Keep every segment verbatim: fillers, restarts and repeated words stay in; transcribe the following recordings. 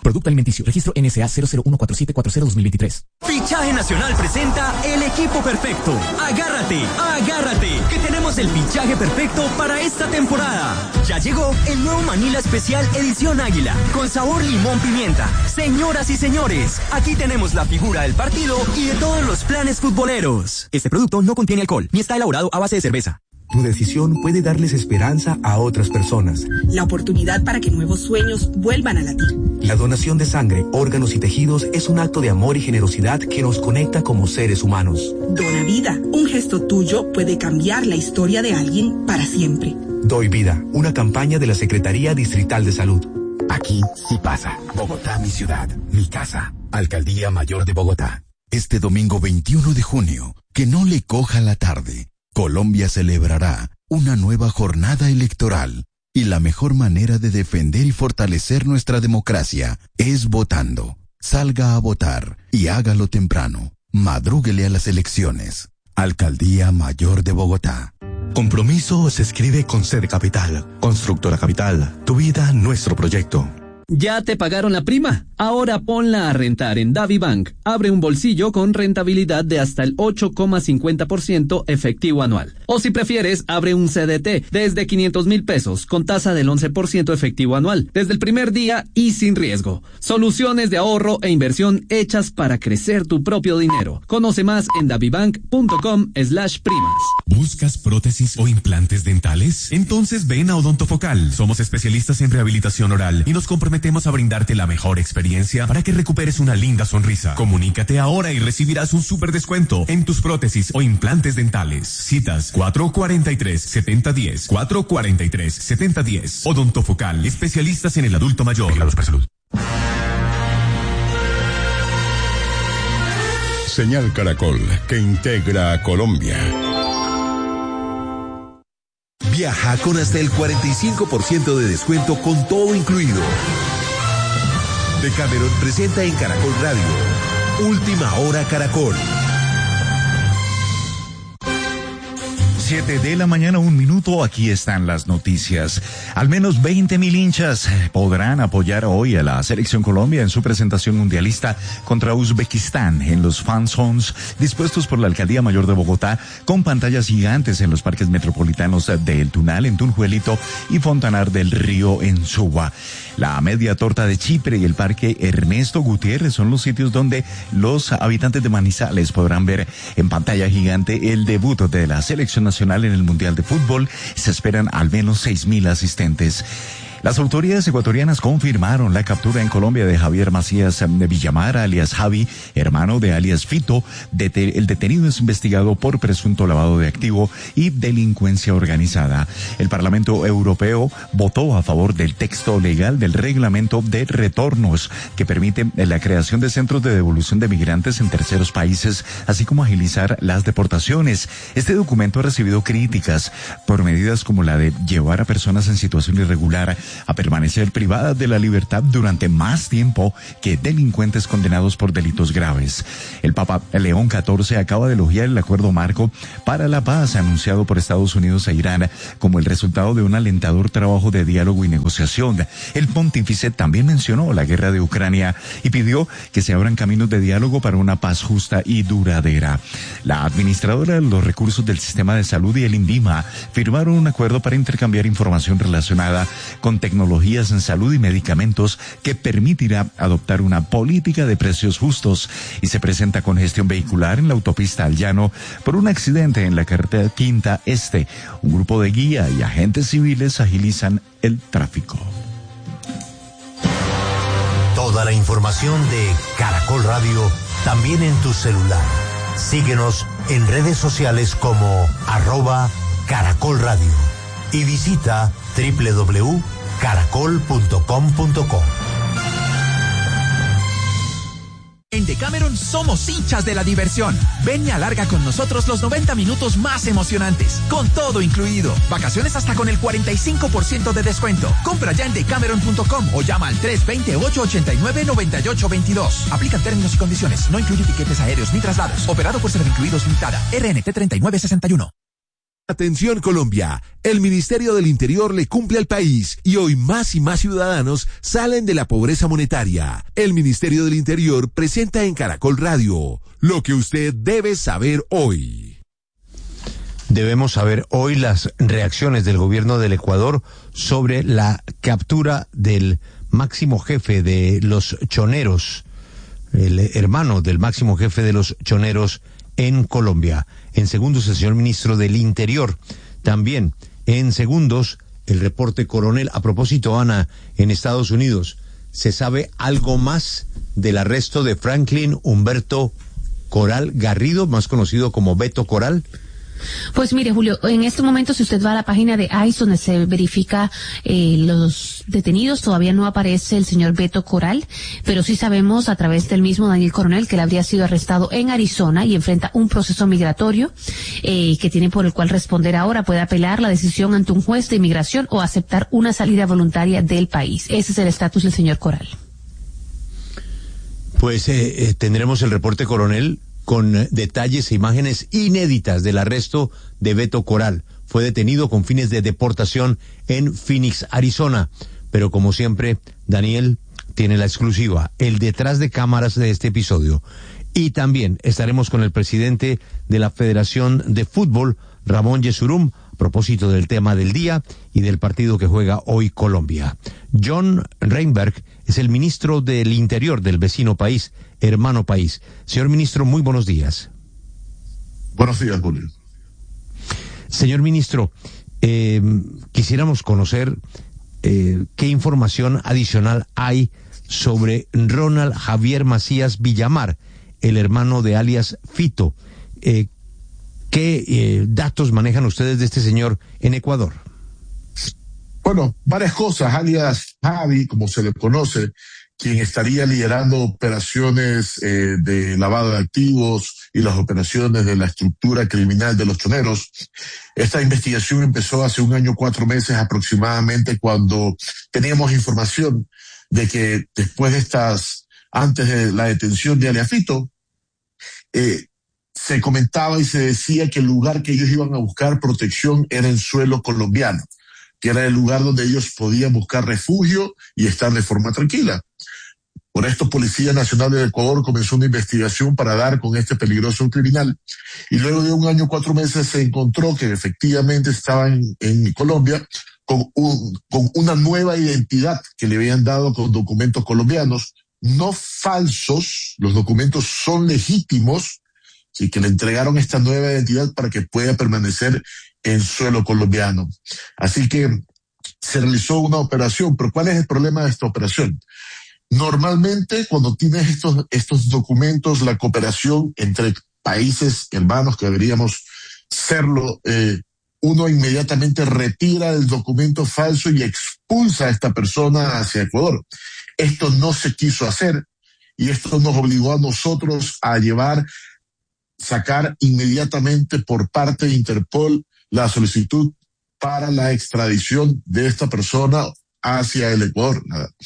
Producto alimenticio. Registro N S A cero cero uno cuatro siete cuatro cero dos mil veintitrés. Fichaje Nacional presenta el equipo perfecto. Agárrate, agárrate, que tenemos el fichaje perfecto para esta temporada. Ya llegó el nuevo Manila Especial Edición Águila, con sabor limón pimienta. Señoras y señores, aquí tenemos la figura del partido y de todos los planes futboleros. Este producto no contiene alcohol, ni está elaborado a base de cerveza. Tu decisión puede darles esperanza a otras personas. La oportunidad para que nuevos sueños vuelvan a latir. La donación de sangre, órganos y tejidos es un acto de amor y generosidad que nos conecta como seres humanos. Dona vida. Un gesto tuyo puede cambiar la historia de alguien para siempre. Doy vida. Una campaña de la Secretaría Distrital de Salud. Aquí sí pasa. Bogotá, mi ciudad, mi casa. Alcaldía Mayor de Bogotá. Este domingo veintiuno de junio, que no le coja la tarde, Colombia celebrará una nueva jornada electoral y la mejor manera de defender y fortalecer nuestra democracia es votando. Salga a votar y hágalo temprano. Madrúguele a las elecciones. Alcaldía Mayor de Bogotá. Compromiso se escribe con C de Capital. Constructora Capital. Tu vida, nuestro proyecto. ¿Ya te pagaron la prima? Ahora ponla a rentar en DaviBank. Abre un bolsillo con rentabilidad de hasta el ocho coma cincuenta por ciento efectivo anual. O si prefieres, abre un C D T desde quinientos mil pesos con tasa del once por ciento efectivo anual, desde el primer día y sin riesgo. Soluciones de ahorro e inversión hechas para crecer tu propio dinero. Conoce más en davibank.com slash primas. ¿Buscas prótesis o implantes dentales? Entonces ven a Odontofocal. Somos especialistas en rehabilitación oral y nos comprometemos Prometemos a brindarte la mejor experiencia para que recuperes una linda sonrisa. Comunícate ahora y recibirás un súper descuento en tus prótesis o implantes dentales. Citas cuatro cuatro tres, siete cero uno cero, cuatro cuatro tres, siete cero uno cero. Odontofocal, especialistas en el adulto mayor. Vigilados por salud. Señal Caracol, que integra a Colombia. Viaja con hasta el cuarenta y cinco por ciento de descuento con todo incluido. Decameron presenta en Caracol Radio Última Hora Caracol. Siete de la mañana, un minuto, aquí están las noticias. Al menos veinte mil hinchas podrán apoyar hoy a la Selección Colombia en su presentación mundialista contra Uzbekistán en los fan zones dispuestos por la Alcaldía Mayor de Bogotá, con pantallas gigantes en los parques metropolitanos de El Tunal en Tunjuelito y Fontanar del Río en Suba. La Media Torta de Chipre y el Parque Ernesto Gutiérrez son los sitios donde los habitantes de Manizales podrán ver en pantalla gigante el debut de la Selección Nacional en el Mundial de Fútbol. Se esperan al menos seis mil asistentes. Las autoridades ecuatorianas confirmaron la captura en Colombia de Javier Macías de Villamar, alias Javi, hermano de alias Fito. Dete- el detenido es investigado por presunto lavado de activo y delincuencia organizada. El Parlamento Europeo votó a favor del texto legal del reglamento de retornos que permite la creación de centros de devolución de migrantes en terceros países, así como agilizar las deportaciones. Este documento ha recibido críticas por medidas como la de llevar a personas en situación irregular a permanecer privadas de la libertad durante más tiempo que delincuentes condenados por delitos graves. El Papa León catorce acaba de elogiar el acuerdo marco para la paz anunciado por Estados Unidos e Irán como el resultado de un alentador trabajo de diálogo y negociación. El pontífice también mencionó la guerra de Ucrania y pidió que se abran caminos de diálogo para una paz justa y duradera. La administradora de los recursos del sistema de salud y el INVIMA firmaron un acuerdo para intercambiar información relacionada con tecnologías en salud y medicamentos que permitirá adoptar una política de precios justos, y se presenta congestión vehicular en la autopista al Llano por un accidente en la carretera Quinta Este. Un grupo de guía y agentes civiles agilizan el tráfico. Toda la información de Caracol Radio también en tu celular. Síguenos en redes sociales como arroba Caracol Radio y visita doble u doble u doble u punto caracol punto com punto co. En Decameron somos hinchas de la diversión. Ven y alarga con nosotros los noventa minutos más emocionantes, con todo incluido. Vacaciones hasta con el cuarenta y cinco por ciento de descuento. Compra ya en decameron punto com o llama al tres dos cero, ocho ocho nueve, nueve ocho dos dos. Aplican términos y condiciones. No incluye tiquetes aéreos ni traslados. Operado por Servincluidos Limitada. R N T treinta y nueve sesenta y uno. Atención Colombia, el Ministerio del Interior le cumple al país y hoy más y más ciudadanos salen de la pobreza monetaria. El Ministerio del Interior presenta en Caracol Radio lo que usted debe saber hoy. Debemos saber hoy las reacciones del gobierno del Ecuador sobre la captura del máximo jefe de los choneros, el hermano del máximo jefe de los choneros en Colombia. En segundos, el señor ministro del Interior. También en segundos, el reporte coronel. A propósito, Ana, en Estados Unidos, ¿se sabe algo más del arresto de Franklin Humberto Coral Garrido, más conocido como Beto Coral? Pues mire, Julio, en este momento, si usted va a la página de I C E, donde se verifica eh, los detenidos, todavía no aparece el señor Beto Coral, pero sí sabemos a través del mismo Daniel Coronel que él habría sido arrestado en Arizona y enfrenta un proceso migratorio eh, que tiene por el cual responder ahora. Puede apelar la decisión ante un juez de inmigración o aceptar una salida voluntaria del país. Ese es el estatus del señor Coral. Pues eh, eh, tendremos el reporte coronel con detalles e imágenes inéditas del arresto de Beto Coral. Fue detenido con fines de deportación en Phoenix, Arizona. Pero como siempre, Daniel tiene la exclusiva, el detrás de cámaras de este episodio. Y también estaremos con el presidente de la Federación de Fútbol, Ramón Yesurum, a propósito del tema del día y del partido que juega hoy Colombia. John Reinberg es el ministro del Interior del vecino país, hermano país. Señor ministro, muy buenos días. Buenos días, Julio. Señor ministro, eh, quisiéramos conocer eh, qué información adicional hay sobre Ronald Javier Macías Villamar, el hermano de alias Fito. Eh, ¿Qué eh, datos manejan ustedes de este señor en Ecuador? Bueno, varias cosas. Alias Javi, como se le conoce, quien estaría liderando operaciones eh, de lavado de activos y las operaciones de la estructura criminal de los choneros. Esta investigación empezó hace un año, cuatro meses aproximadamente, cuando teníamos información de que después de estas, antes de la detención de alias Fito, eh, se comentaba y se decía que el lugar que ellos iban a buscar protección era en suelo colombiano, que era el lugar donde ellos podían buscar refugio y estar de forma tranquila. Por esto, Policía Nacional de Ecuador comenzó una investigación para dar con este peligroso criminal. Y luego de un año, cuatro meses, se encontró que efectivamente estaban en, en Colombia con, un, con una nueva identidad que le habían dado con documentos colombianos, no falsos. Los documentos son legítimos, y que le entregaron esta nueva identidad para que pueda permanecer en suelo colombiano. Así que se realizó una operación. Pero ¿cuál es el problema de esta operación? Normalmente, cuando tienes estos, estos documentos, la cooperación entre países hermanos que deberíamos serlo, eh, uno inmediatamente retira el documento falso y expulsa a esta persona hacia Ecuador. Esto no se quiso hacer y esto nos obligó a nosotros a llevar sacar inmediatamente por parte de Interpol la solicitud para la extradición de esta persona hacia el Ecuador.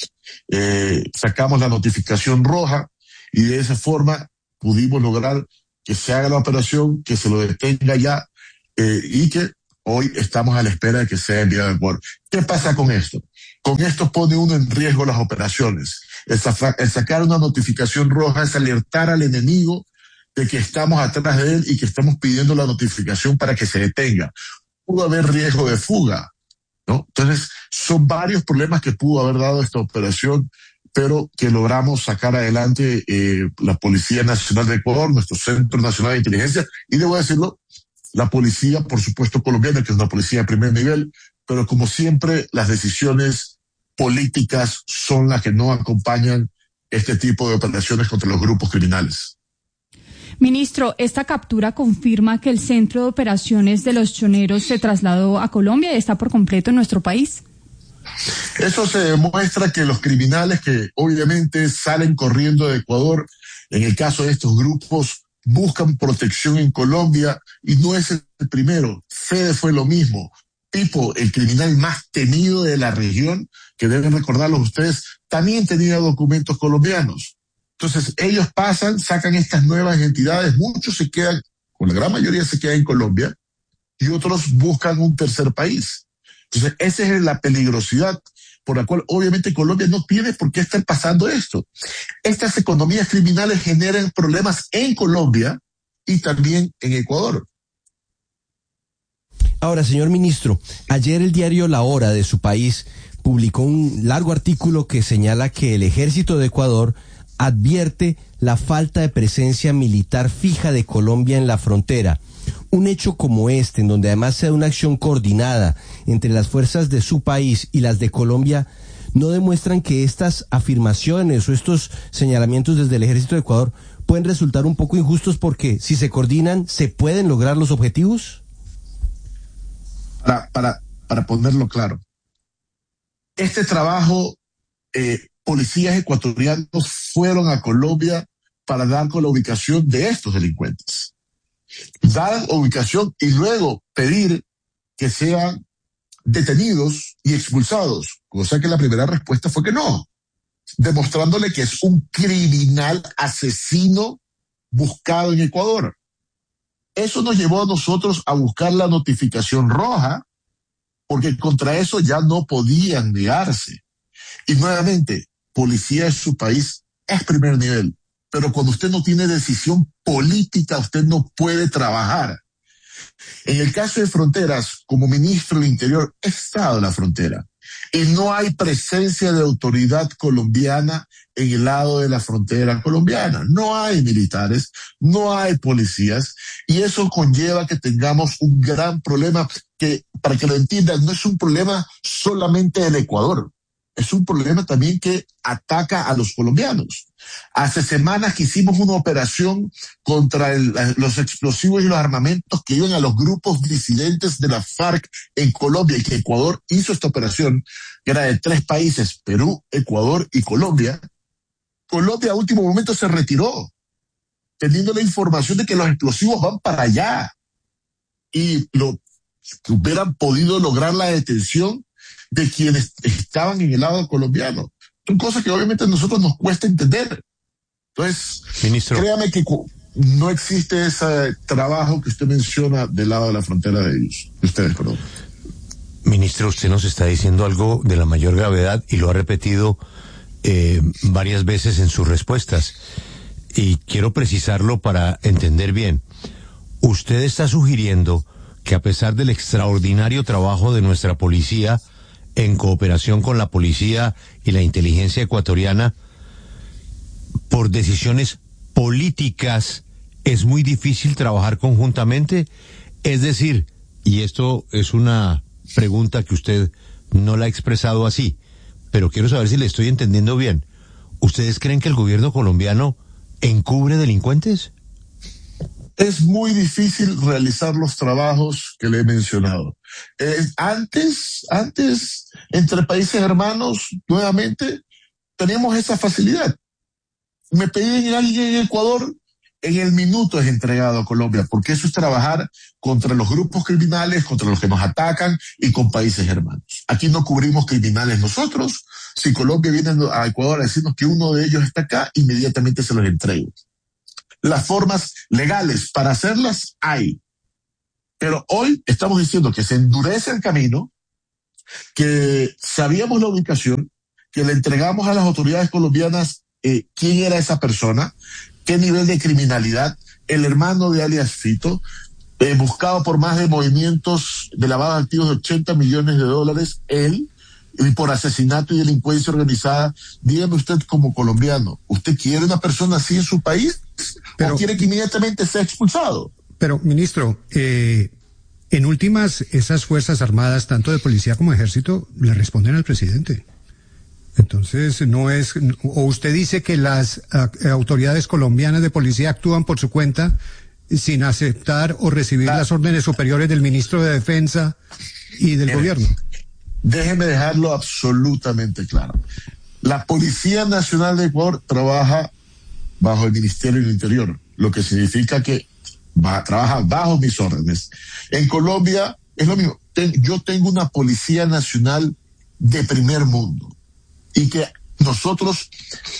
Eh, sacamos la notificación roja y de esa forma pudimos lograr que se haga la operación, que se lo detenga ya eh, y que hoy estamos a la espera de que sea enviado a Ecuador. ¿Qué pasa con esto? Con esto pone uno en riesgo las operaciones. El, el sacar una notificación roja es alertar al enemigo de que estamos atrás de él y que estamos pidiendo la notificación para que se detenga. Pudo haber riesgo de fuga, ¿no? Entonces, son varios problemas que pudo haber dado esta operación, pero que logramos sacar adelante eh, la Policía Nacional de Ecuador, nuestro Centro Nacional de Inteligencia, y debo decirlo, la policía, por supuesto, colombiana, que es una policía de primer nivel, pero como siempre, las decisiones políticas son las que no acompañan este tipo de operaciones contra los grupos criminales. Ministro, esta captura confirma que el centro de operaciones de los choneros se trasladó a Colombia y está por completo en nuestro país. Eso se demuestra que los criminales que obviamente salen corriendo de Ecuador, en el caso de estos grupos, buscan protección en Colombia y no es el primero. Fede fue lo mismo. Pipo, el criminal más temido de la región, que deben recordarlo ustedes, también tenía documentos colombianos. Entonces, ellos pasan, sacan estas nuevas entidades, muchos se quedan, con la gran mayoría se quedan en Colombia, y otros buscan un tercer país. Entonces, esa es la peligrosidad por la cual obviamente Colombia no tiene por qué estar pasando esto. Estas economías criminales generan problemas en Colombia y también en Ecuador. Ahora, señor ministro, ayer el diario La Hora de su país publicó un largo artículo que señala que el ejército de Ecuador advierte la falta de presencia militar fija de Colombia en la frontera. Un hecho como este, en donde además se da una acción coordinada entre las fuerzas de su país y las de Colombia, ¿no demuestran que estas afirmaciones o estos señalamientos desde el ejército de Ecuador pueden resultar un poco injustos porque si se coordinan, ¿se pueden lograr los objetivos? Para, para, para ponerlo claro, este trabajo, eh, policías ecuatorianos fueron a Colombia para dar con la ubicación de estos delincuentes. Dar ubicación y luego pedir que sean detenidos y expulsados, cosa que la primera respuesta fue que no, demostrándole que es un criminal asesino buscado en Ecuador. Eso nos llevó a nosotros a buscar la notificación roja, porque contra eso ya no podían negarse. Y nuevamente, policía de su país es primer nivel. Pero cuando usted no tiene decisión política, usted no puede trabajar. En el caso de fronteras, como ministro del Interior, he estado en la frontera y no hay presencia de autoridad colombiana en el lado de la frontera colombiana. No hay militares, no hay policías y eso conlleva que tengamos un gran problema que, para que lo entiendan, no es un problema solamente del Ecuador. Es un problema también que ataca a los colombianos. Hace semanas que hicimos una operación contra el, los explosivos y los armamentos que iban a los grupos disidentes de la FARC en Colombia y que Ecuador hizo esta operación, que era de tres países, Perú, Ecuador y Colombia. Colombia a último momento se retiró, teniendo la información de que los explosivos van para allá y lo, que hubieran podido lograr la detención de quienes estaban en el lado colombiano. Son cosas que obviamente a nosotros nos cuesta entender. Entonces, Ministro, créame que no existe ese trabajo que usted menciona del lado de la frontera de ellos. Ustedes, perdón. Ministro, usted nos está diciendo algo de la mayor gravedad y lo ha repetido eh, varias veces en sus respuestas. Y quiero precisarlo para entender bien. Usted está sugiriendo que a pesar del extraordinario trabajo de nuestra policía, en cooperación con la policía y la inteligencia ecuatoriana, por decisiones políticas es muy difícil trabajar conjuntamente. Es decir, y esto es una pregunta que usted no la ha expresado así, pero quiero saber si le estoy entendiendo bien. ¿Ustedes creen que el gobierno colombiano encubre delincuentes? Es muy difícil realizar los trabajos que le he mencionado. Eh, antes, antes, entre países hermanos, nuevamente, teníamos esa facilidad. Me pedían a alguien en Ecuador, en el minuto es entregado a Colombia, porque eso es trabajar contra los grupos criminales, contra los que nos atacan y con países hermanos. Aquí no cubrimos criminales nosotros. Si Colombia viene a Ecuador a decirnos que uno de ellos está acá, inmediatamente se los entrego. Las formas legales para hacerlas hay. Pero hoy estamos diciendo que se endurece el camino, que sabíamos la ubicación, que le entregamos a las autoridades colombianas eh, quién era esa persona, qué nivel de criminalidad, el hermano de alias Fito, eh, buscado por más de movimientos de lavado de activos de ochenta millones de dólares, él, y por asesinato y delincuencia organizada. Dígame usted como colombiano, ¿usted quiere una persona así en su país? Pero, ¿o quiere que inmediatamente sea expulsado? Pero, ministro, eh, en últimas, esas Fuerzas Armadas, tanto de policía como de ejército, le responden al presidente. Entonces, no es... O usted dice que las uh, autoridades colombianas de policía actúan por su cuenta sin aceptar o recibir la, las órdenes superiores del ministro de Defensa y del eh, gobierno. Déjeme dejarlo absolutamente claro. La Policía Nacional de Ecuador trabaja bajo el Ministerio del Interior, lo que significa que va, trabaja bajo mis órdenes. En Colombia es lo mismo. Ten, yo tengo una Policía Nacional de primer mundo y que nosotros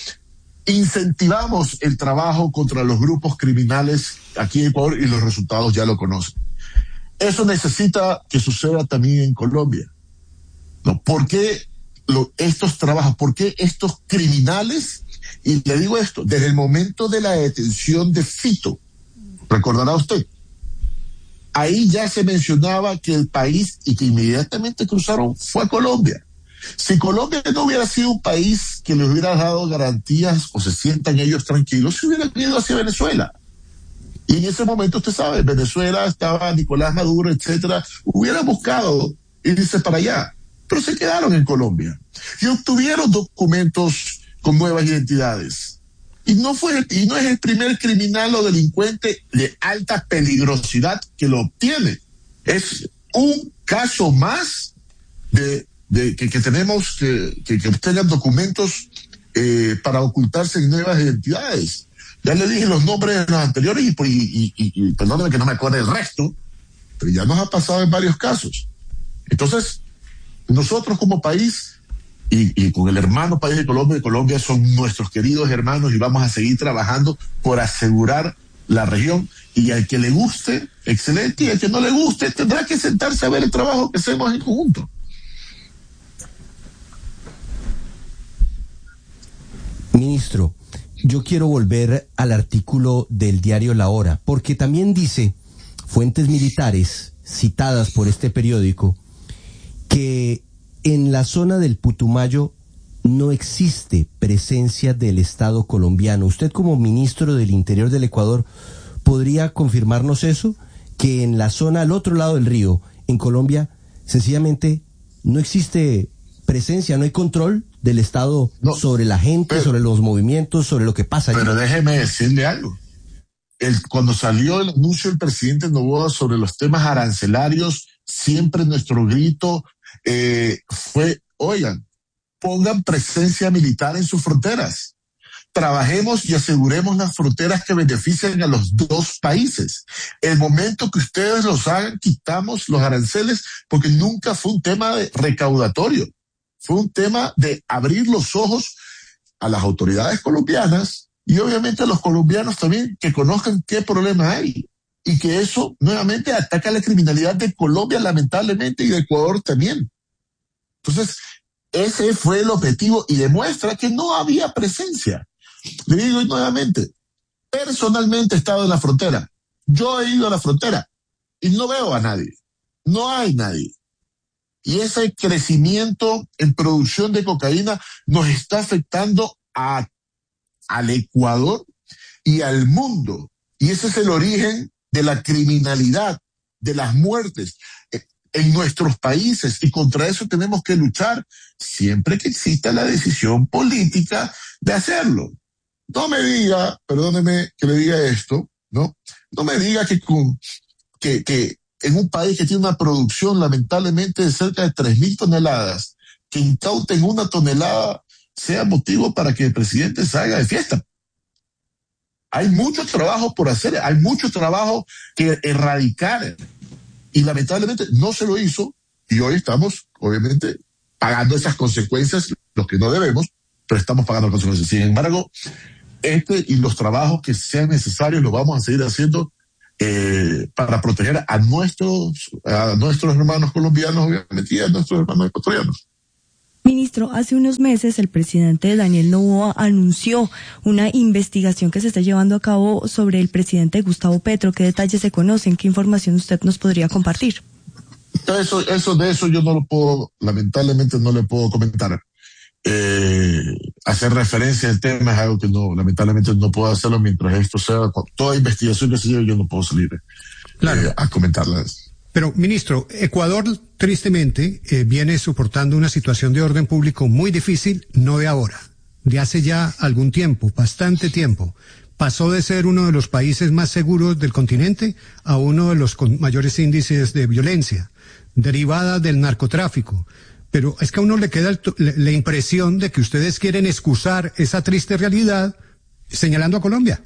incentivamos el trabajo contra los grupos criminales aquí en Ecuador y los resultados ya lo conocen. Eso necesita que suceda también en Colombia. ¿No? ¿Por qué lo, estos trabajos, por qué estos criminales? Y le digo esto, desde el momento de la detención de Fito, recordará usted, ahí ya se mencionaba que el país, y que inmediatamente cruzaron, fue a Colombia. Si Colombia no hubiera sido un país que les hubiera dado garantías o se sientan ellos tranquilos, se hubieran ido hacia Venezuela. Y en ese momento, usted sabe, Venezuela estaba Nicolás Maduro, etcétera, hubiera buscado irse para allá, pero se quedaron en Colombia y obtuvieron documentos con nuevas identidades. Y no fue, y no es el primer criminal o delincuente de alta peligrosidad que lo obtiene. Es un caso más de, de que, que tenemos que, que, que obtengan documentos eh, para ocultarse en nuevas identidades. Ya le dije los nombres de los anteriores y, y, y, y perdóname que no me acuerde el resto, pero ya nos ha pasado en varios casos. Entonces, nosotros como país y, y con el hermano país de Colombia, de Colombia son nuestros queridos hermanos y vamos a seguir trabajando por asegurar la región. Y al que le guste, excelente, y al que no le guste, tendrá que sentarse a ver el trabajo que hacemos en conjunto. Ministro, yo quiero volver al artículo del diario La Hora, porque también dice, fuentes militares citadas por este periódico, que en la zona del Putumayo no existe presencia del Estado colombiano. Usted como ministro del Interior del Ecuador, ¿podría confirmarnos eso? Que en la zona al otro lado del río, en Colombia, sencillamente no existe presencia, no hay control del Estado no, sobre la gente, pero, sobre los movimientos, sobre lo que pasa allí. Pero déjeme decirle algo. El, cuando salió el anuncio del presidente Noboa sobre los temas arancelarios, siempre nuestro grito eh, fue, oigan, pongan presencia militar en sus fronteras. Trabajemos y aseguremos las fronteras que beneficien a los dos países. El momento que ustedes los hagan, quitamos los aranceles, porque nunca fue un tema de recaudatorio. Fue un tema de abrir los ojos a las autoridades colombianas y obviamente a los colombianos también, que conozcan qué problema hay y que eso nuevamente ataca la criminalidad de Colombia lamentablemente y de Ecuador también. Entonces, ese fue el objetivo y demuestra que no había presencia. Le digo nuevamente, personalmente he estado en la frontera. Yo he ido a la frontera y no veo a nadie. No hay nadie. Y ese crecimiento en producción de cocaína nos está afectando a, al Ecuador y al mundo. Y ese es el origen de la criminalidad, de las muertes en nuestros países. Y contra eso tenemos que luchar siempre que exista la decisión política de hacerlo. No me diga, perdóneme que le diga esto, ¿no? No me diga que con, que, que en un país que tiene una producción lamentablemente de cerca de tres mil toneladas, que incauten una tonelada sea motivo para que el presidente salga de fiesta. Hay mucho trabajo por hacer, hay mucho trabajo que erradicar y lamentablemente no se lo hizo y hoy estamos obviamente pagando esas consecuencias, los que no debemos, pero estamos pagando las consecuencias. Sin embargo, este y los trabajos que sean necesarios los vamos a seguir haciendo Eh, para proteger a nuestros a nuestros hermanos colombianos, obviamente, y a nuestros hermanos ecuatorianos. Ministro, hace unos meses el presidente Daniel Noboa anunció una investigación que se está llevando a cabo sobre el presidente Gustavo Petro. ¿Qué detalles se conocen? ¿Qué información usted nos podría compartir? Eso, eso de eso yo no lo puedo, lamentablemente no le puedo comentar. Eh, hacer referencia al tema es algo que no, lamentablemente no puedo hacerlo mientras esto sea, toda investigación que se lleve yo no puedo salir claro. eh, a comentarlas. Pero, ministro, Ecuador tristemente eh, viene soportando una situación de orden público muy difícil, no de ahora, de hace ya algún tiempo, bastante tiempo. Pasó de ser uno de los países más seguros del continente a uno de los con mayores índices de violencia, derivada del narcotráfico. Pero es que a uno le queda el, la impresión de que ustedes quieren excusar esa triste realidad señalando a Colombia.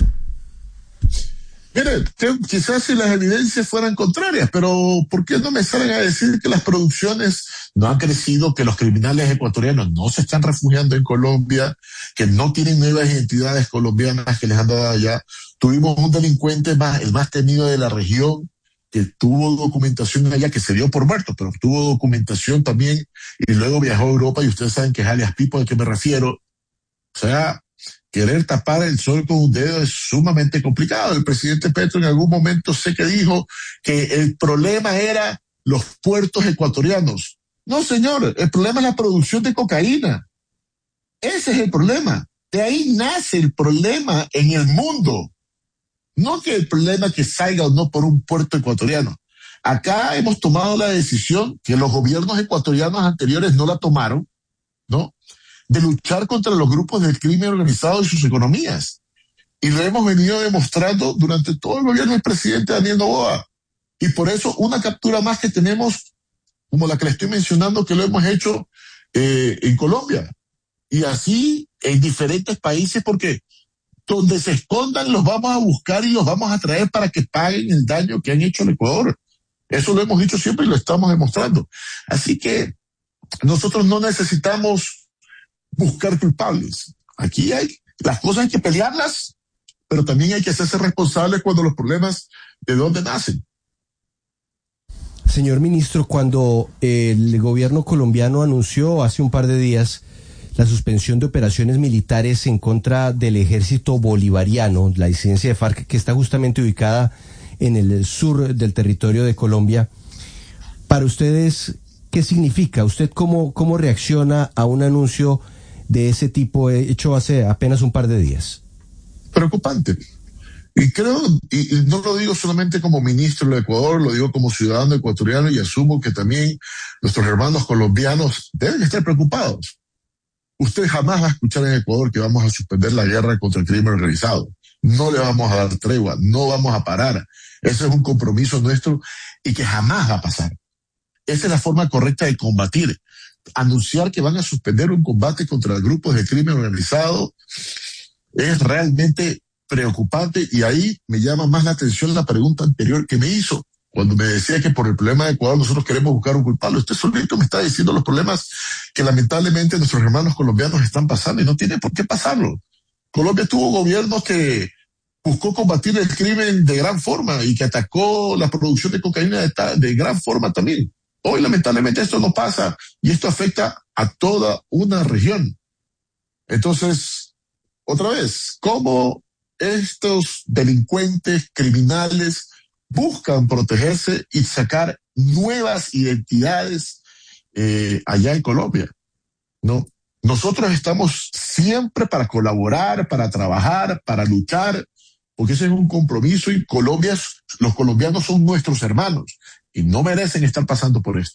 Mire, quizás si las evidencias fueran contrarias, pero ¿por qué no me salen a decir que las producciones no han crecido, que los criminales ecuatorianos no se están refugiando en Colombia, que no tienen nuevas identidades colombianas que les han dado allá? Tuvimos un delincuente más, el más temido de la región, que tuvo documentación allá, que se dio por muerto, pero tuvo documentación también, y luego viajó a Europa, y ustedes saben que es alias Pipo, ¿a qué me refiero? O sea, querer tapar el sol con un dedo es sumamente complicado. El presidente Petro en algún momento sé que dijo que el problema era los puertos ecuatorianos. No, señor, el problema es la producción de cocaína. Ese es el problema. De ahí nace el problema en el mundo. No que el problema que salga o no por un puerto ecuatoriano. Acá hemos tomado la decisión, que los gobiernos ecuatorianos anteriores no la tomaron, ¿no?, de luchar contra los grupos del crimen organizado y sus economías. Y lo hemos venido demostrando durante todo el gobierno del presidente Daniel Noboa. Y por eso una captura más que tenemos, como la que le estoy mencionando, que lo hemos hecho eh, en Colombia. Y así en diferentes países, porque donde se escondan los vamos a buscar y los vamos a traer para que paguen el daño que han hecho al Ecuador. Eso lo hemos dicho siempre y lo estamos demostrando. Así que nosotros no necesitamos buscar culpables. Aquí hay, las cosas hay que pelearlas, pero también hay que hacerse responsables cuando los problemas de dónde nacen. Señor ministro, cuando el gobierno colombiano anunció hace un par de días la suspensión de operaciones militares en contra del ejército bolivariano, la disidencia de FARC, que está justamente ubicada en el sur del territorio de Colombia, para ustedes, ¿qué significa? ¿Usted cómo, cómo reacciona a un anuncio de ese tipo hecho hace apenas un par de días? Preocupante. Y creo, y, y no lo digo solamente como ministro del Ecuador, lo digo como ciudadano ecuatoriano, y asumo que también nuestros hermanos colombianos deben estar preocupados. Usted jamás va a escuchar en Ecuador que vamos a suspender la guerra contra el crimen organizado. No le vamos a dar tregua, no vamos a parar. Ese es un compromiso nuestro y que jamás va a pasar. Esa es la forma correcta de combatir. Anunciar que van a suspender un combate contra grupos de crimen organizado es realmente preocupante, y ahí me llama más la atención la pregunta anterior que me hizo, cuando me decía que por el problema de Ecuador nosotros queremos buscar un culpable. Usted solito me está diciendo los problemas que lamentablemente nuestros hermanos colombianos están pasando, y no tiene por qué pasarlo. Colombia tuvo gobiernos que buscó combatir el crimen de gran forma y que atacó la producción de cocaína de, de gran forma también. Hoy lamentablemente esto no pasa, y esto afecta a toda una región. Entonces, otra vez, ¿cómo estos delincuentes criminales buscan protegerse y sacar nuevas identidades eh, allá en Colombia? ¿No? Nosotros estamos siempre para colaborar, para trabajar, para luchar, porque ese es un compromiso, y Colombia, los colombianos son nuestros hermanos y no merecen estar pasando por esto.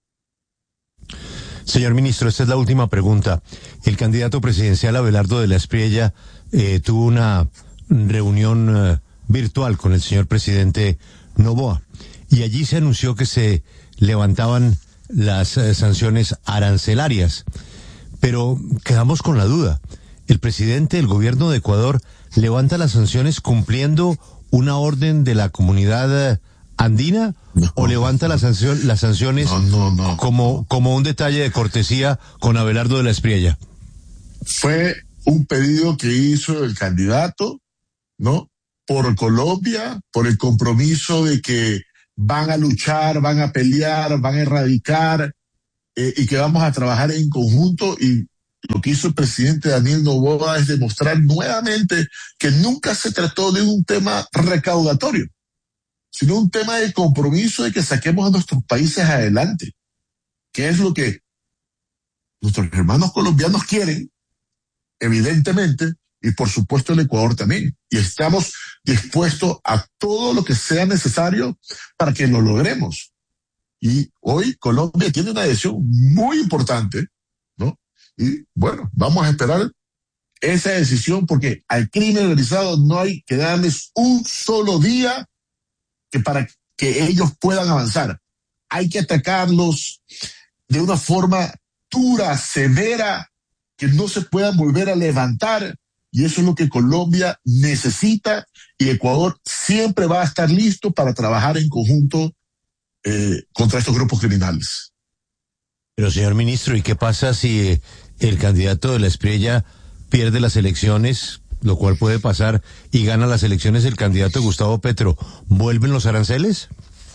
Señor ministro, esta es la última pregunta. El candidato presidencial Abelardo de la Espriella eh, tuvo una reunión eh, virtual con el señor presidente Noboa, y allí se anunció que se levantaban las eh, sanciones arancelarias. Pero quedamos con la duda. ¿El presidente del gobierno de Ecuador levanta las sanciones cumpliendo una orden de la comunidad eh, andina, no, o levanta la sanción, las sanciones no, no, no, como, no. como un detalle de cortesía con Abelardo de la Espriella? Fue un pedido que hizo el candidato, ¿no?, por Colombia, por el compromiso de que van a luchar, van a pelear, van a erradicar, eh, y que vamos a trabajar en conjunto. Y lo que hizo el presidente Daniel Noboa es demostrar nuevamente que nunca se trató de un tema recaudatorio, sino un tema de compromiso de que saquemos a nuestros países adelante, que es lo que nuestros hermanos colombianos quieren, evidentemente, y por supuesto el Ecuador también. Y estamos dispuestos a todo lo que sea necesario para que lo logremos. Y hoy Colombia tiene una decisión muy importante, ¿no? Y bueno, vamos a esperar esa decisión, porque al crimen organizado no hay que darles un solo día que para que ellos puedan avanzar. Hay que atacarlos de una forma dura, severa, que no se puedan volver a levantar. Y eso es lo que Colombia necesita, y Ecuador siempre va a estar listo para trabajar en conjunto eh, contra estos grupos criminales. Pero, señor ministro, ¿y qué pasa si el candidato de la Espriella pierde las elecciones, lo cual puede pasar, y gana las elecciones el candidato Gustavo Petro? ¿Vuelven los aranceles?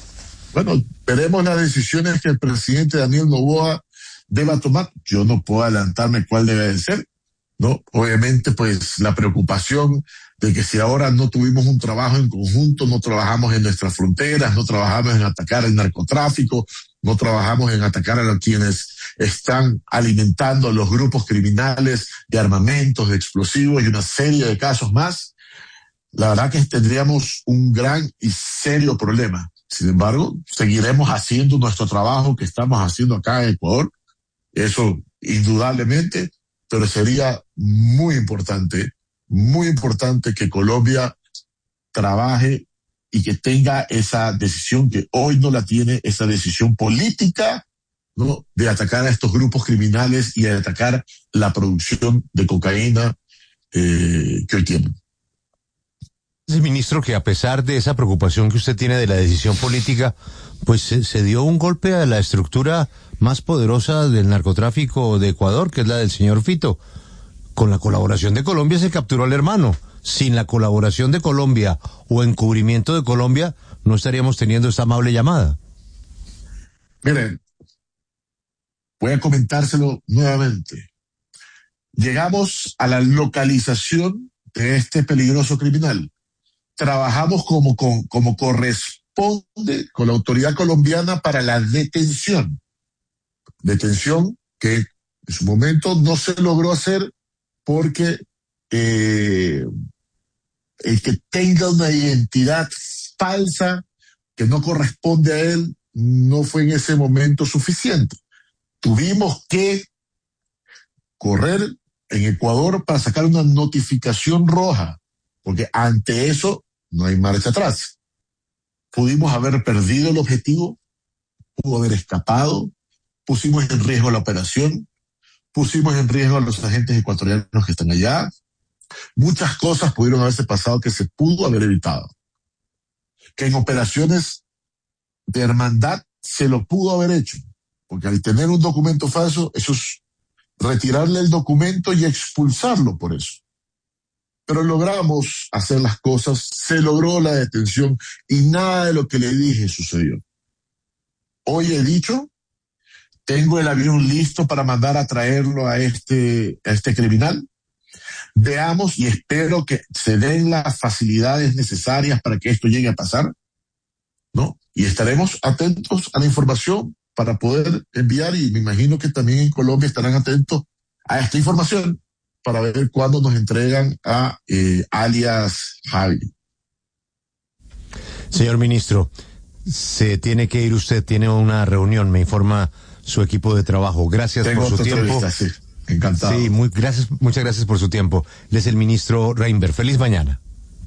bueno, veremos las decisiones que el presidente Daniel Noboa deba tomar. Yo no puedo adelantarme cuál debe de ser, ¿no? Obviamente, pues, la preocupación de que si ahora no tuvimos un trabajo en conjunto, no trabajamos en nuestras fronteras, no trabajamos en atacar el narcotráfico, no trabajamos en atacar a los quienes están alimentando a los grupos criminales de armamentos, de explosivos y una serie de casos más, la verdad que tendríamos un gran y serio problema. Sin embargo, seguiremos haciendo nuestro trabajo que estamos haciendo acá en Ecuador, eso indudablemente, pero sería muy importante, muy importante que Colombia trabaje y que tenga esa decisión que hoy no la tiene, esa decisión política, ¿no?, de atacar a estos grupos criminales y de atacar la producción de cocaína eh, que hoy tienen. Sí, ministro, que a pesar de esa preocupación que usted tiene de la decisión política, pues se, se dio un golpe a la estructura más poderosa del narcotráfico de Ecuador, que es la del señor Fito. Con la colaboración de Colombia se capturó al hermano. Sin la colaboración de Colombia o encubrimiento de Colombia, no estaríamos teniendo esta amable llamada. Miren, voy a comentárselo nuevamente. Llegamos a la localización de este peligroso criminal. Trabajamos como, como, como corresponde con la autoridad colombiana para la detención. Detención que en su momento no se logró hacer porque eh, el que tenga una identidad falsa que no corresponde a él no fue en ese momento suficiente. Tuvimos que correr en Ecuador para sacar una notificación roja, porque ante eso no hay marcha atrás. Pudimos haber perdido el objetivo, pudo haber escapado, pusimos en riesgo la operación, pusimos en riesgo a los agentes ecuatorianos que están allá. Muchas cosas pudieron haberse pasado que se pudo haber evitado. Que en operaciones de hermandad se lo pudo haber hecho, porque al tener un documento falso, eso es retirarle el documento y expulsarlo por eso. Pero logramos hacer las cosas, se logró la detención y nada de lo que le dije sucedió. Hoy he dicho, tengo el avión listo para mandar a traerlo a este, a este criminal. Veamos y espero que se den las facilidades necesarias para que esto llegue a pasar, ¿no? Y estaremos atentos a la información para poder enviar, y me imagino que también en Colombia estarán atentos a esta información para ver cuándo nos entregan a eh, alias Javi. Señor ministro, se tiene que ir usted, tiene una reunión, me informa su equipo de trabajo. Gracias Tengo por su tiempo. Sí, encantado. Sí, muy, gracias, muchas gracias por su tiempo. Él es el ministro Reinberg. Feliz mañana.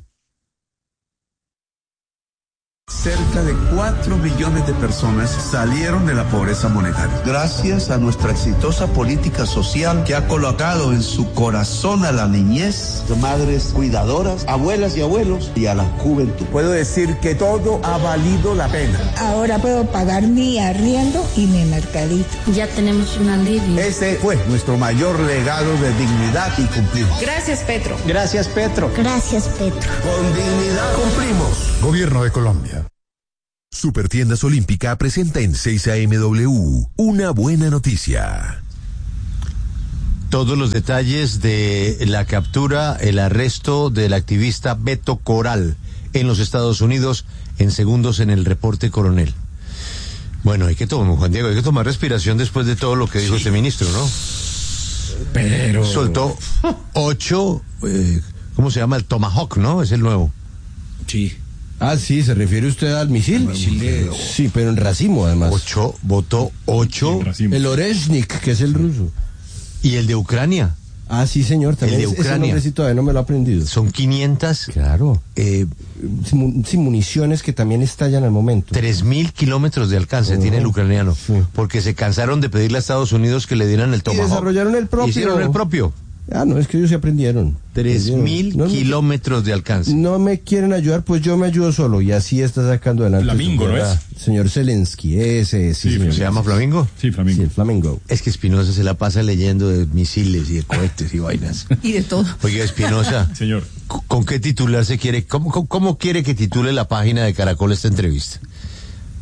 Cerca de cuatro millones de personas salieron de la pobreza monetaria. Gracias a nuestra exitosa política social que ha colocado en su corazón a la niñez, madres cuidadoras, abuelas y abuelos y a la juventud. Puedo decir que todo ha valido la pena. Ahora puedo pagar mi arriendo y mi mercadito. Ya tenemos un alivio. Ese fue nuestro mayor legado de dignidad y cumplimos. Gracias, Petro. Gracias, Petro. Gracias, Petro. Con dignidad cumplimos. Gobierno de Colombia. Supertiendas Olímpica presenta en seis A M W una buena noticia. Todos los detalles de la captura, el arresto del activista Beto Coral en los Estados Unidos en segundos en el reporte coronel. Bueno, hay que tomar, Juan Diego, hay que tomar respiración después de todo lo que dijo sí. este ministro, ¿no? Pero... Soltó ocho, eh, ¿cómo se llama? El Tomahawk, ¿no? Es el nuevo. Sí. Ah, sí, ¿se refiere usted al misil? misil de... Sí, pero en racimo, además. Ocho, votó ocho. El Oreshnik, que es el ruso. ¿Y el de Ucrania? Ah, sí, señor, también. El de Ucrania. Ese nombre sí todavía no me lo ha aprendido. Son quinientas. Claro. Eh, sin, sin municiones que también estallan al momento. Tres mil kilómetros de alcance uh-huh. tiene el ucraniano. Sí. Porque se cansaron de pedirle a Estados Unidos que le dieran el Tomahawk. Y desarrollaron el propio. Hicieron el propio. Ah, no, es que ellos se aprendieron. Tres mil no, kilómetros de alcance. No me quieren ayudar, pues yo me ayudo solo. Y así está sacando adelante. Flamingo, ¿no es? Señor Zelensky, ese, sí. sí señor. ¿Se llama Flamingo? Sí, Flamingo. Sí, el Flamingo. Es que Espinosa se la pasa leyendo de misiles y de cohetes y vainas. Y de todo. Oiga, Espinosa. Señor. ¿Con qué titular se quiere? Cómo, cómo, ¿Cómo quiere que titule la página de Caracol esta entrevista?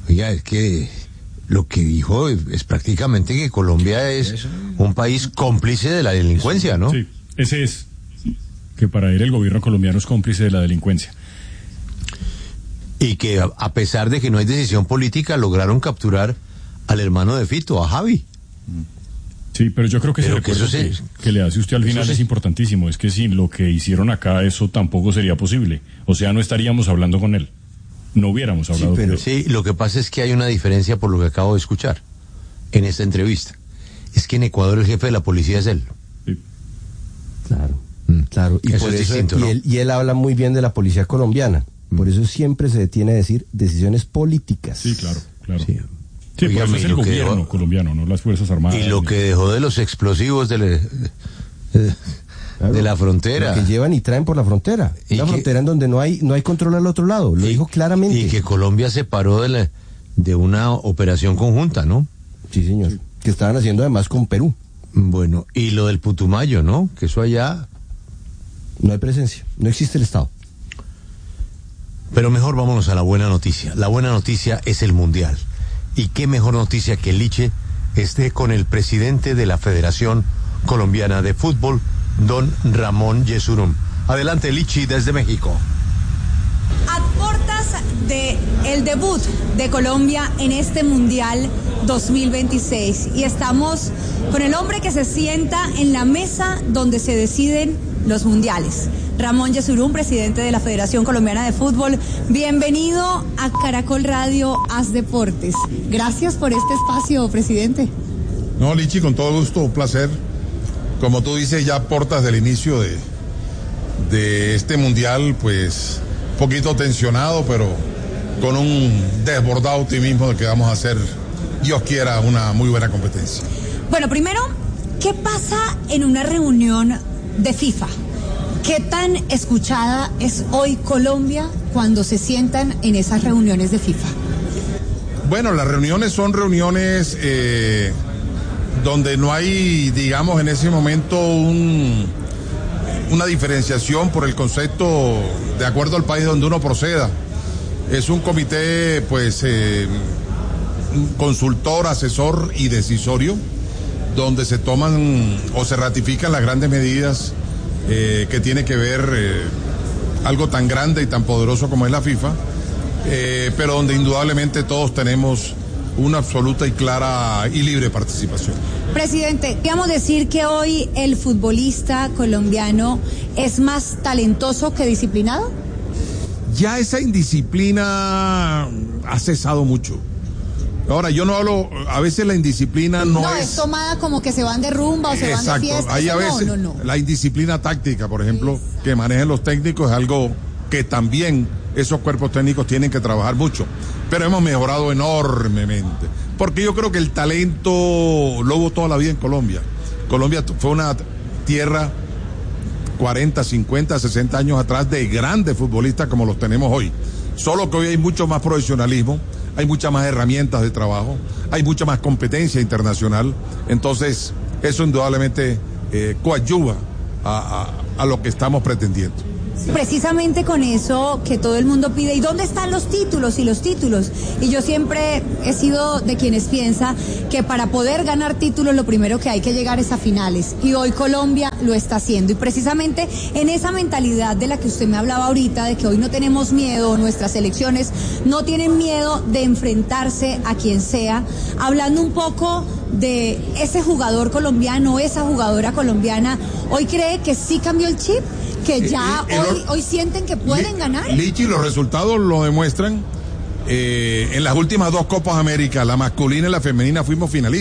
Oiga, es que lo que dijo es, es prácticamente que Colombia es un país cómplice de la delincuencia, ¿no? Sí, ese es, que para él el gobierno colombiano es cómplice de la delincuencia. Y que a, a pesar de que no hay decisión política, lograron capturar al hermano de Fito, a Javi. Sí, pero yo creo que ese recuerdo que, que, que le hace usted al final es importantísimo. Es que sin lo que hicieron acá, eso tampoco sería posible. O sea, no estaríamos hablando con él. No hubiéramos hablado sí, pero, con él. Sí, lo que pasa es que hay una diferencia por lo que acabo de escuchar en esta entrevista. Es que en Ecuador el jefe de la policía es él. Sí. Claro, mm. claro. Y, eso por es eso, distinto, y, ¿no? él, y él habla muy bien de la policía colombiana. Mm. Por eso siempre se detiene a decir decisiones políticas. Sí, claro, claro. Sí. Sí, Oiga, pues es el gobierno dejó, colombiano, no las Fuerzas Armadas. Y lo ni... que dejó de los explosivos de, le, de, claro, de la frontera. Lo que llevan y traen por la frontera. Una que, frontera en donde no hay no hay control al otro lado. Lo y, dijo claramente. Y que Colombia se paró de, la, de una operación conjunta, ¿no? Sí, señor. Sí. Que estaban haciendo además con Perú. Bueno, y lo del Putumayo, ¿no? Que eso allá... No hay presencia, no existe el Estado. Pero mejor vámonos a la buena noticia. La buena noticia es el Mundial. Y qué mejor noticia que Liche esté con el presidente de la Federación Colombiana de Fútbol, don Ramón Yesurún. Adelante, Lichi, desde México. A puertas de el debut de Colombia en este Mundial dos mil veintiséis. Y estamos con el hombre que se sienta en la mesa donde se deciden los mundiales. Ramón Yesurún, presidente de la Federación Colombiana de Fútbol. Bienvenido a Caracol Radio Haz Deportes. Gracias por este espacio, presidente. No, Lichi, con todo gusto, un placer. Como tú dices, ya a puertas del inicio de, de este mundial, pues, un poquito tensionado, pero con un desbordado optimismo de que vamos a hacer, Dios quiera, una muy buena competencia. Bueno, primero, ¿qué pasa en una reunión de FIFA? ¿Qué tan escuchada es hoy Colombia cuando se sientan en esas reuniones de FIFA? Bueno, las reuniones son reuniones eh, donde no hay, digamos, en ese momento un, una diferenciación por el concepto de acuerdo al país donde uno proceda. Es un comité, pues, eh, consultor, asesor y decisorio, donde se toman o se ratifican las grandes medidas Eh, que tiene que ver eh, algo tan grande y tan poderoso como es la FIFA, eh, pero donde indudablemente todos tenemos una absoluta y clara y libre participación. Presidente, ¿podríamos decir que hoy el futbolista colombiano es más talentoso que disciplinado? Ya esa indisciplina ha cesado mucho. Ahora, yo no hablo, a veces la indisciplina no, no es... No, es tomada como que se van de rumba o se Exacto. van de fiesta. Hay a veces, no, no, no. La indisciplina táctica, por ejemplo, sí, que manejan los técnicos es algo que también esos cuerpos técnicos tienen que trabajar mucho. Pero hemos mejorado enormemente. Porque yo creo que el talento lo hubo toda la vida en Colombia. Colombia fue una tierra cuarenta, cincuenta, sesenta años atrás de grandes futbolistas como los tenemos hoy. Solo que hoy hay mucho más profesionalismo, hay muchas más herramientas de trabajo, hay mucha más competencia internacional, entonces eso indudablemente eh, coadyuva a, a, a lo que estamos pretendiendo. Precisamente con eso que todo el mundo pide, ¿y dónde están los títulos y los títulos? Y yo siempre he sido de quienes piensa que para poder ganar títulos lo primero que hay que llegar es a finales, y hoy Colombia lo está haciendo, y precisamente en esa mentalidad de la que usted me hablaba ahorita, de que hoy no tenemos miedo, nuestras selecciones no tienen miedo de enfrentarse a quien sea, hablando un poco de ese jugador colombiano, esa jugadora colombiana, ¿hoy cree que sí cambió el chip? Que ya eh, eh, hoy, hoy sienten que pueden Li, ganar. Lichi, los resultados lo demuestran. Eh, en las últimas dos Copas América, la masculina y la femenina, fuimos finalistas.